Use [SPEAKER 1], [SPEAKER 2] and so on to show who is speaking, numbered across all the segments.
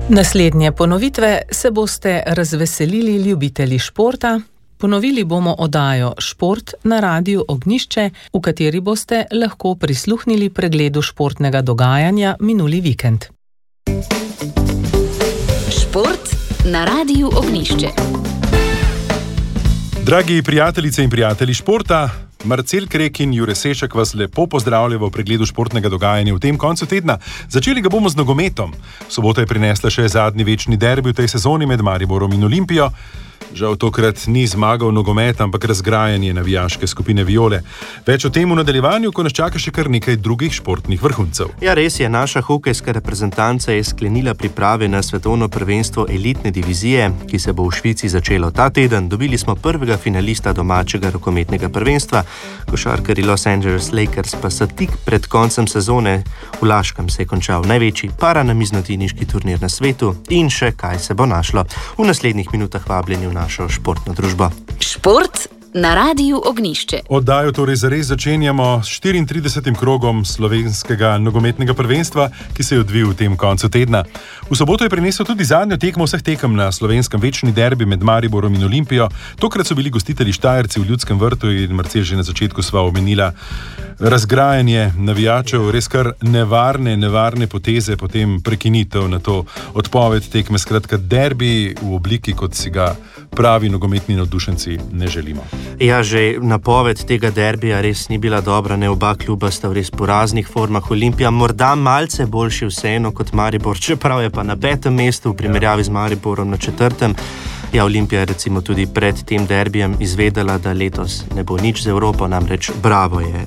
[SPEAKER 1] Naslednje ponovitve se boste razveselili ljubitelji športa. Ponovili bomo oddajo Šport na Radiu Ognjišče, v kateri boste lahko prisluhnili pregledu športnega dogajanja minuli vikend.
[SPEAKER 2] Šport na Radiu Ognjišče.
[SPEAKER 3] Dragi prijateljice in prijatelji športa, Marcel Krek in Jure Sešek vas lepo pozdravljajo v pregledu športnega dogajanja v tem koncu tedna. Začeli ga bomo z nogometom. Sobota je prinesla še zadnji večni derbi v tej sezoni med Mariborom in Olimpijo. Žal tokrat ni zmagal nogomet, ampak razgrajanje navijaške skupine Viole. Več o tem v nadaljevanju, ko nas čaka še kar nekaj drugih športnih vrhuncev.
[SPEAKER 4] Ja, res je, naša hokejska reprezentanca je sklenila priprave na svetovno prvenstvo elitne divizije, ki se bo v Švici začelo ta teden. Dobili smo prvega finalista domačega rokometnega prvenstva. Košarkarji Los Angeles Lakers pa so tik pred koncem sezone v Laškem se je končal največji paranamiznoteniški turnir na svetu in še kaj se bo našlo. V naslednjih minutah vabljeni v našo športno družbo.
[SPEAKER 2] Šport na Radiu Ognjišče.
[SPEAKER 3] Oddajo torej zares začenjamo s 34. krogom slovenskega nogometnega prvenstva, ki se je odvil v tem koncu tedna. V soboto je prinesel tudi zadnjo tekmo vseh tekem na slovenskem večni derbi med Mariborom in Olimpijo. Tokrat so bili gostitelji Štajerci v Ljudskem vrtu in Marcel že na začetku sva omenila razgrajanje navijačev, res kar nevarne poteze, potem prekinitev na to odpoved tekme, skratka derbi v obliki, kot si ga pravi nogometni navdušenci ne želimo.
[SPEAKER 4] Ja, že napoved tega derbija res ni bila dobra, ne, oba kluba sta v res poraznih formah. Olimpija morda malce boljši vseeno kot Maribor, čeprav je pa na 5. mestu v primerjavi z Mariborom na 4. Ja, Olimpija je recimo tudi pred tem derbijem izvedela, da letos ne bo nič z Evropo, namreč Bravo je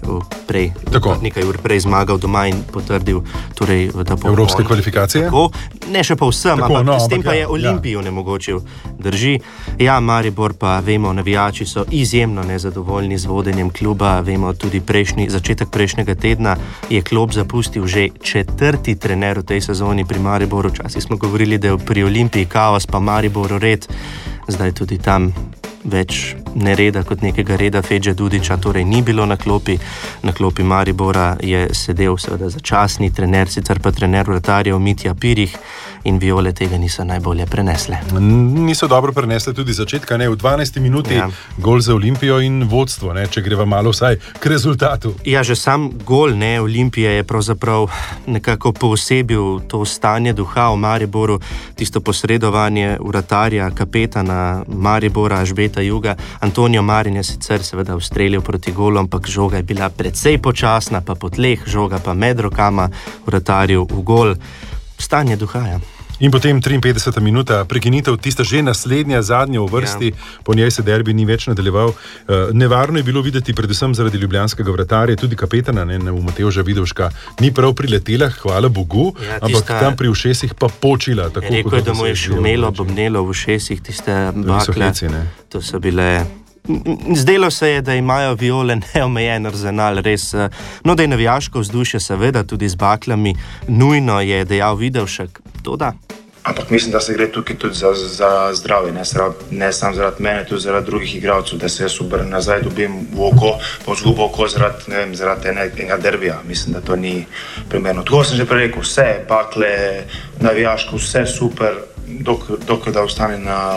[SPEAKER 4] nekaj ur prej zmagal doma in potrdil, torej, da bo
[SPEAKER 3] evropske kvalifikacije.
[SPEAKER 4] Tako, ne še pa vsem, s tem pa je Olimpijo nemogočil. Drži. Ja, Maribor pa, vemo, navijači so izjemno nezadovoljni z vodenjem kluba. Vemo, tudi začetek prejšnjega tedna je klub zapustil že 4. trener v tej sezoni pri Mariboru. Včasih smo govorili, da je pri Olimpiji kaos, pa Mariboru red. Zdaj tudi tam več nereda kot nekega reda. Fedže Dudiča torej ni bilo na klopi. Na klopi Maribora je sedel seveda začasni trener, sicer pa trener vratarjev Mitja Pirih, in Viole tega niso najbolje prenesle.
[SPEAKER 3] Niso dobro prenesle tudi začetka, ne, v 12. minuti gol za Olimpijo in vodstvo, ne, če greva malo vsaj k rezultatu.
[SPEAKER 4] Ja, že sam gol, ne, Olimpije je pravzaprav nekako poosebil to stanje duha v Mariboru, tisto posredovanje vratarja, kapetana Maribora, Žbeta Juga. Antonio Marin je sicer seveda ustrelil proti golu, ampak žoga je bila precej počasna, pa po tleh, žoga pa med rokama vratarju v gol. Stanje duha, ja.
[SPEAKER 3] In potem 53. minuta, prekinitev, tista že naslednja, zadnja v vrsti, po njej se derbi ni več nadaljeval. Nevarno je bilo videti, predvsem zaradi ljubljanskega vratarja, tudi kapetana, ne, v Matevža Vidovška, ni prav priletela, hvala Bogu, ampak tam pri ušesih pa počila. Tako,
[SPEAKER 4] rekel je, da mu je šumelo, bobnelo v ušesih, tiste bakle, to so bile... Zdelo se je, da imajo Viole neomejen arzenal, res. No, da je navijaško vzdušje seveda tudi z baklami nujno, je dejal Vidovšek. To da.
[SPEAKER 5] Ampak mislim, da se gre tukaj tudi za zdravje, ne samo zaradi mene, tudi zaradi drugih igralcev, da se jaz obrnem nazaj, dobim v oko, pa zgubo oko zaradi enega derbija. Mislim, da to ni primerno. Tako sem že prej rekel, vse bakle, navijaško, vse super. Dokler da ostane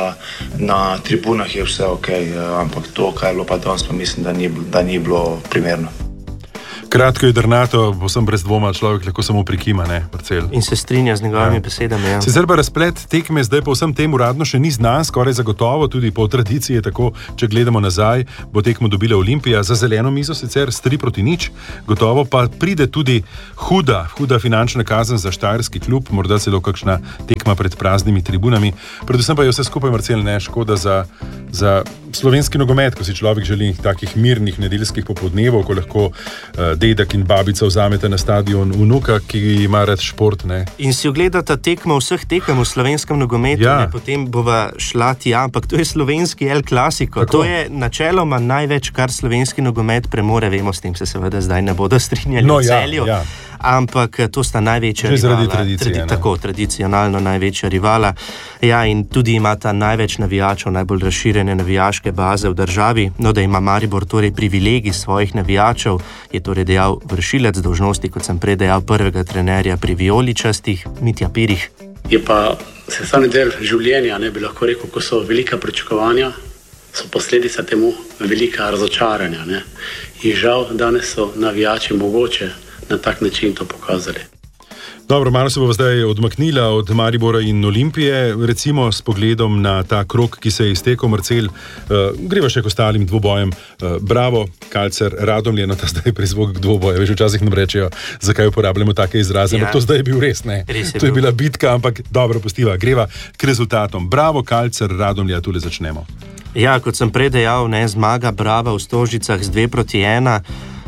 [SPEAKER 5] na tribunah, je vse ok, ampak to, kaj je bilo pa danes, pa mislim, da ni bilo primerno.
[SPEAKER 3] Kratko, jedrnato, povsem brez dvoma, človek lahko samo prikima, ne, Marcel.
[SPEAKER 4] In se strinja z njegovimi besedami, ja.
[SPEAKER 3] Sicer pa razplet tekme zdaj po vsem tem uradno še ni znan, skoraj zagotovo, tudi po tradiciji je tako, če gledamo nazaj, bo tekmo dobila Olimpija za zeleno mizo, sicer s 3-0, gotovo pa pride tudi huda finančna kazen za štajerski klub, morda celo kakšna tekma pred praznimi tribunami. Predvsem pa je vse skupaj, Marcel, ne, škoda za slovenski nogomet, ko si človek želi takih mirnih nedeljskih popoldnevov, ko lahko dedek in babica vzamete na stadion vnuka, ki ima rad šport, ne.
[SPEAKER 4] In si ogledata tekmo vseh tekem v slovenskem nogometu, ne, potem bova šla tja, ampak to je slovenski El Clasico. Tako. To je načeloma največ, kar slovenski nogomet premore, vemo, s tem se seveda zdaj ne bodo strinjali v Celju. Ampak to sta največja rivala.
[SPEAKER 3] Zaradi tradicije.
[SPEAKER 4] Tako, tradicionalno največja rivala. Ja, in tudi imata največ navijačev, najbolj razširjene navijaške baze v državi. No, da ima Maribor torej privilegij svojih navijačev, je torej dejal vršilec dolžnosti, kot sem prej dejal, prvega trenerja pri vijoličastih, Mitja Pirih.
[SPEAKER 5] Je pa
[SPEAKER 6] sestavni del življenja, ne bi lahko rekel, ko so velika pričakovanja, so posledica temu velika razočaranja. Ne? In žal, danes so navijači mogoče na tak način to pokazali.
[SPEAKER 3] Dobro, malo se bo zdaj odmaknila od Maribora in Olimpije, recimo s pogledom na ta krog, ki se je iztekel, Marcel, greva še k ostalim dvobojem. Bravo, Kalcer, Radomlje, no ta zdaj prizvok dvoboja, veš, včasih nam rečejo, zakaj uporabljamo take izraze, ampak to zdaj je bil res, ne? To je bila bitka, ampak dobro, pustiva, greva k rezultatom. Bravo, Kalcer, Radomlje, tule začnemo.
[SPEAKER 4] Ja, kot sem prej dejal, zmaga Brava v Stožicah z 2-1.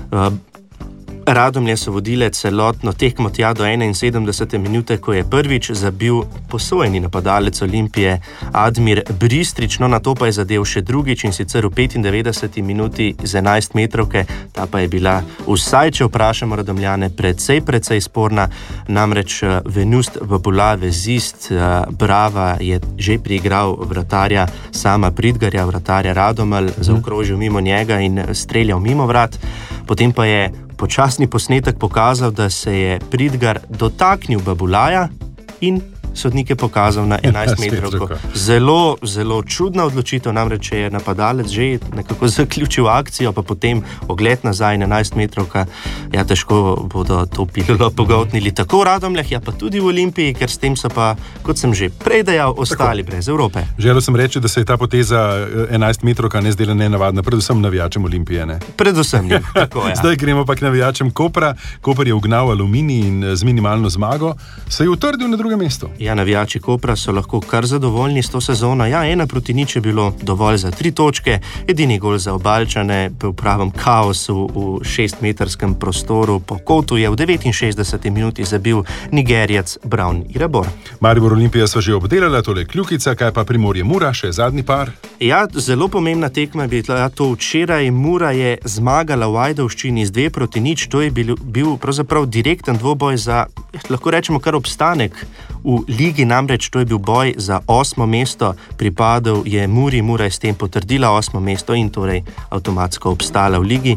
[SPEAKER 4] Radomlje so vodile celotno tekmo tja do 71. minute, ko je prvič zabil posojeni napadalec Olimpije Admir Bristrič, no na to pa je zadel še drugič in sicer v 95. minuti z 11 metrovke, ta pa je bila vsaj, če vprašamo Radomljane, precej sporna, namreč Venust Vabula, vezist Brava, je že priigral vratarja Sama Pridgarja, vratarja Radomelj, zaokrožil mimo njega in streljal mimo vrat, potem pa je počasni posnetek pokazal, da se je Pridgar dotaknil Babulaja in sodnik je pokazal na 11 metrovko. Zelo čudna odločitev, namreč je napadalec že nekako zaključil akcijo, pa potem ogled nazaj na 11 metrovka. Ja, težko bodo to pilulo pogoltnili tako v Radomljah, ja pa tudi v Olimpiji, ker s tem so pa, kot sem že prej dejal, ostali brez Evrope.
[SPEAKER 3] Želel sem reči, da se je ta poteza 11 metrovka ne zdela nenavadna, predvsem navijačem Olimpije, ne?
[SPEAKER 4] Predvsem njim, tako ja.
[SPEAKER 3] Zdaj gremo pa k navijačem Kopra. Koper je ugnal Aluminij in z minimalno zmago se je utrdil na drugem mestu.
[SPEAKER 4] Ja, navijači Kopra so lahko kar zadovoljni s to sezono. Ja, 1-0 je bilo dovolj za 3 točke, edini gol za Obalčane v pravem kaosu v 6-metrskem prostoru po kotu je v 69. minuti zabil Nigerijac Brown Irabor.
[SPEAKER 3] Maribor Olimpija so že obdelala, tole Kljukica, kaj pa Primorje Mura, še zadnji par?
[SPEAKER 4] Ja, zelo pomembna tekma je bila to včeraj. Mura je zmagala v Ajdovščini z 2-0, to je bil pravzaprav direkten dvoboj za, lahko rečemo, kar obstanek v ligi, namreč to je bil boj za 8. mesto, pripadal je Muri, Mura je s tem potrdila 8. mesto in torej avtomatsko obstala v ligi,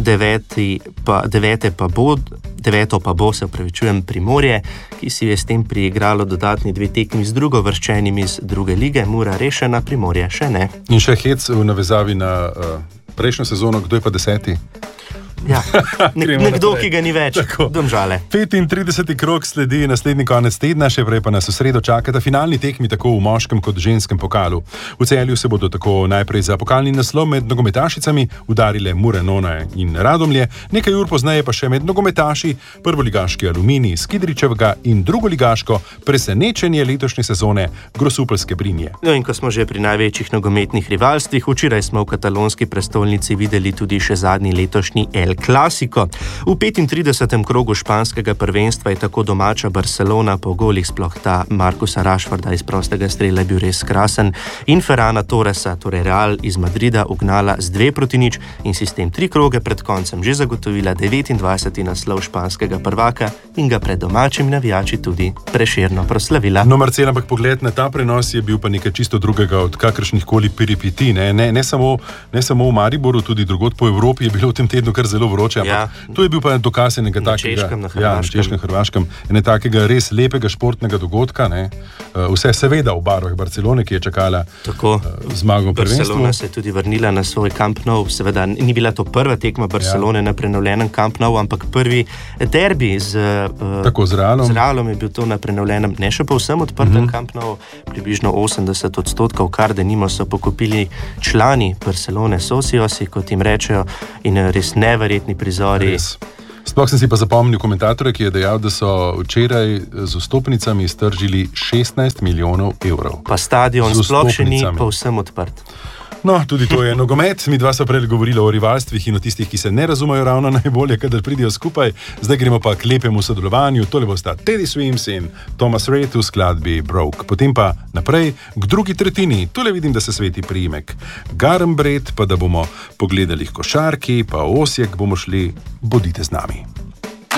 [SPEAKER 4] 9. pa bo, se opravičujem, Primorje, ki si je s tem priigralo dodatni 2 tekmi z drugovrščenimi iz druge lige, Mura rešena, Primorje še ne.
[SPEAKER 3] In še hec v navezavi na prejšnjo sezono, kdo je pa 10?
[SPEAKER 4] Ja, nekdo, ki ga ni več, Domžale.
[SPEAKER 3] 35. krog sledi naslednji konec tedna, še prej pa nas v sredo čakata finalni tekmi tako v moškem kot ženskem pokalu. V Celju se bodo tako najprej za pokalni naslov med nogometašicami udarile Mure, Nona in Radomlje, nekaj ur pozneje pa še med nogometaši prvoligaški Aluminij iz Kidričevega in drugoligaško presenečenje letošnje sezone Grosupeljske Brinje.
[SPEAKER 4] No in ko smo že pri največjih nogometnih rivalstvih, včeraj smo v katalonski prestolnici videli tudi še zadnji letošnji El Clasico. V 35. krogu španskega prvenstva je tako domača Barcelona po golih, sploh ta Marcusa Rashforda iz prostega strela je bil res krasen, in Ferrana Torresa, torej Real iz Madrida, ugnala z 2-0 in si s tem 3 kroge pred koncem že zagotovila 29. naslov španskega prvaka in ga pred domačimi navijači tudi prešerno proslavila.
[SPEAKER 3] No, Marcel, ampak pogled na ta prenos je bil pa nekaj čisto drugega od kakršnih koli peripetij. Ne samo v Mariboru, tudi drugod po Evropi je bilo v tem tednu kar zelo vroče, ampak to je bil pa dokaz enega takega, na Češkem, Hrvaškem, enega res lepega športnega dogodka, ne? Vse seveda v barvah Barcelone, ki je čakala zmago v prvenstvu.
[SPEAKER 4] Barcelona se je tudi vrnila na svoj Camp Nou, seveda ni bila to prva tekma Barcelone na prenovljenem Camp Nou, ampak prvi derbi z Realom je bil to na prenovljenem, ne še povsem odprtem Camp Nou, približno 80%, kar denimo so pokupili člani Barcelone, sociosi, kot jim rečejo, in res neverjetni prizori.
[SPEAKER 3] Sploh sem si pa zapomnil komentatorja, ki je dejal, da so včeraj z vstopnicami stržili 16 milijonov evrov.
[SPEAKER 4] Pa stadion sploh še ni povsem odprt.
[SPEAKER 3] No, tudi to je nogomet. Mi dva so prej govorili o rivalstvih in o tistih, ki se ne razumejo ravno najbolje, kadar pridejo skupaj. Zdaj gremo pa k lepemu sodelovanju. Tole bosta Teddy Swims in Thomas Rhett v skladbi Broke. Potem pa naprej k drugi tretjini. Tole vidim, da se sveti priimek Garambred, pa da bomo pogledali košarki, pa Osijek bomo šli. Bodite z nami.